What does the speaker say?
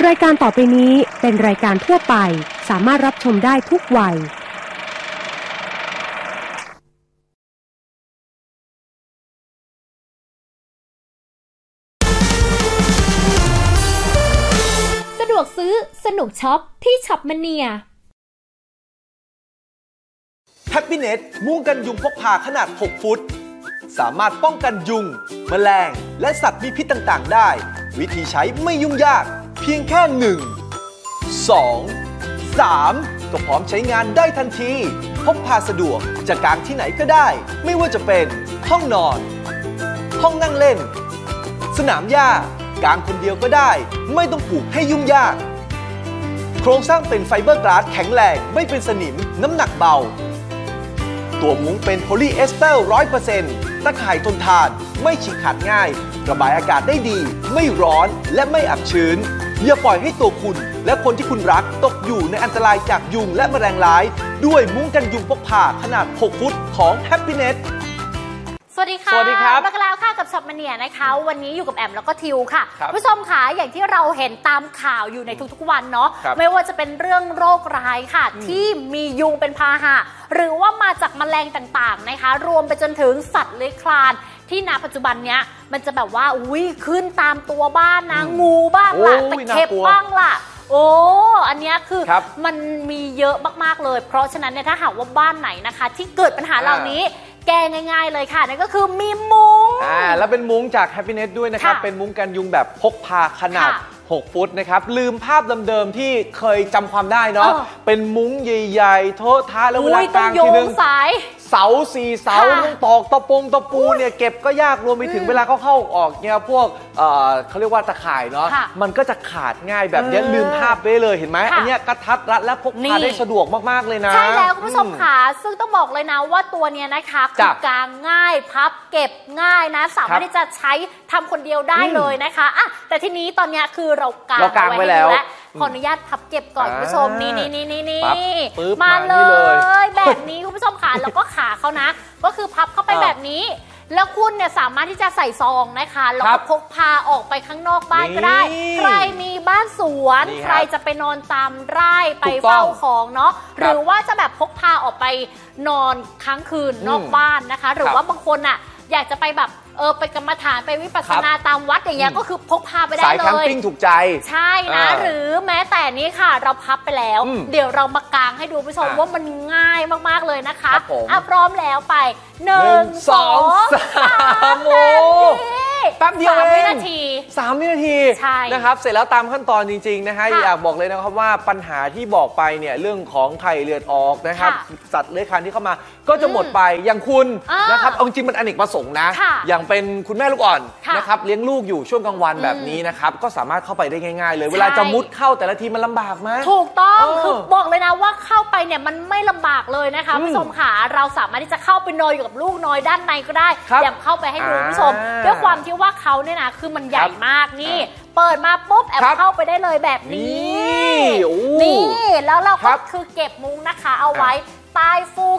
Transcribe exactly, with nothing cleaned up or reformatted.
รายการต่อไปนี้เป็นรายการทั่วไปสามารถรับชมได้ทุกวัยสะดวกซื้อสนุกช็อปที่ช็อปมเนีย Happiness มุ้งกันยุงพกพาขนาดหกฟุตสามารถป้องกันยุงแมลงและสัตว์มีพิษต่างๆได้วิธีใช้ไม่ยุ่งยากเพียงแค่หนึ่ง สอง สามก็พร้อมใช้งานได้ทันทีพกพาสะดวกจะกางที่ไหนก็ได้ไม่ว่าจะเป็นห้องนอนห้องนั่งเล่นสนามหญ้ากางคนเดียวก็ได้ไม่ต้องผูกให้ยุ่งยากโครงสร้างเป็นไฟเบอร์กลาสแข็งแรงไม่เป็นสนิมน้ำหนักเบาตัวมุ้งเป็นโพลีเอสเตอร์ ร้อยเปอร์เซ็นต์ ตะข่ายทนทานไม่ฉีกขาดง่ายระบายอากาศได้ดีไม่ร้อนและไม่อับชื้นอย่าปล่อยให้ตัวคุณและคนที่คุณรักตกอยู่ในอันตรายจากยุงและแมลงร้ายด้วยมุ้งกันยุงพกพาขนาดหกฟุตของ Happiness สวัสดีค่ะสวัสดีครับมากันแล้วค่ะกับช็อปมเนียนะคะวันนี้อยู่กับแอมแล้วก็ทิวค่ะผู้ชมค่ะอย่างที่เราเห็นตามข่าวอยู่ในทุกๆวันเนาะไม่ว่าจะเป็นเรื่องโรคร้ายค่ะที่มียุงเป็นพาหะหรือว่ามาจากแมลงต่างๆนะคะรวมไปจนถึงสัตว์เลื้อยคลานที่ณปัจจุบันเนี้ยมันจะแบบว่าอุ้ยขึ้นตามตัวบ้านนะงูบ้างล่ะตะเข็บบ้างล่ะโอ้อันนี้คือมันมีเยอะมากๆเลยเพราะฉะนั้นเนี่ยถ้าหากว่าบ้านไหนนะคะที่เกิดปัญหาเหล่านี้แก้ง่ายๆเลยค่ะนั่นก็คือมีมุ้งอ่าแล้วเป็นมุ้งจาก Happiness ด้วยนะครับเป็นมุ้งกันยุงแบบพกพาขนาดหกฟุตนะครับลืมภาพเดิมๆที่เคยจำความได้เนาะเป็นมุ้งใหญ่ๆโทษท้าแล้วเวลากลางทีนึงเสาสี่เสาต้องตอกตะปงตะปูเนี่ยเก็บก็ยากรวมไปถึงเวลาเขาเข้าออกเนี่ยพวกเอ่อเขาเรียกว่าตะข่ายเนาะมันก็จะขาดง่ายแบบนี้ลืมภาพไปเลยเห็นไหมอันนี้กระทัดรัดและพกพาได้สะดวกมากๆเลยนะใช่แล้วคุณผู้ชมค่ะซึ่งต้องบอกเลยนะว่าตัวเนี้ยนะคะคือกางง่ายพับเก็บง่ายนะสามารถที่จะใช้ทำคนเดียวได้เลยนะคะอ่ะแต่ทีนี้ตอนนี้คือเรากางไว้แล้วขออนุญาตพับเก็บก่อนคุณผู้ชมนี่นี่นี่นี่นี่มาเลยแบบนี้คุณผู้ชมค่ะแล้วก็ขาเขานะก็คือพับเข้าไปแบบนี้แล้วคุณเนี่ยสามารถที่จะใส่ซองนะคะแล้วก็พกพาออกไปข้างนอกบ้านก็ได้ใครมีบ้านสวนใครจะไปนอนตามไร่ไปเฝ้าของเนาะหรือว่าจะแบบพกพาออกไปนอนค้างคืนนอกบ้านนะคะหรือว่าบางคนอ่ะอยากจะไปแบบเออไปกรรมฐานไปวิปัสสนาตามวัดอย่างเงี้ยก็คือพกพาไปได้เลยสายแคมปิ้งถูกใจใช่นะหรือแม้แต่นี้ค่ะเราพับไปแล้วเดี๋ยวเรามากางให้ดูผู้ชมว่ามันง่ายมากๆเลยนะคะอ่ะพร้อมแล้วไปหนึ่งสองสามโอ้แป๊บเดียวเองสามวินาทีสามวินาทีนะครับเสร็จแล้วตามขั้นตอนจริงๆนะฮะอยากบอกเลยนะครับว่าปัญหาที่บอกไปเนี่ยเรื่องของไข่เลือดออกนะครับสัตว์เลื้อยคลานที่เข้ามาก็จะหมดไปอย่างคุณนะครับเอาจริงมันอเนกประสงค์นะอย่างเป็นคุณแม่ลูกอ่อนนะครับเลี้ยงลูกอยู่ช่วงกลางวันแบบนี้นะครับก็สามารถเข้าไปได้ง่ายๆเลยเวลาจะมุดเข้าแต่ละทีมันลำบากไหมถูกต้องคือบอกเลยนะว่าเข้าไปเนี่ยมันไม่ลำบากเลยนะคะผู้ชมค่ะเราสามารถที่จะเข้าไปนอนอยู่กับลูกนอนด้านในก็ได้อย่างเข้าไปให้ดูผู้ชมด้วยความที่ว่าเขาเนี่ยนะคือมันใหญ่มากนี่เปิดมาปุ๊บแอบเข้าไปได้เลยแบบนี้นี่แล้วเราก็คือเก็บมุ้งนะคะเอาไว้ใต้ฟูก